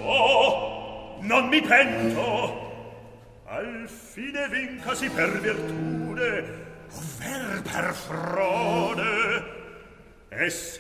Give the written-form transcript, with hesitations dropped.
Oh, non mi pento. Al fine vincasi per virtude, ovver per frode. E se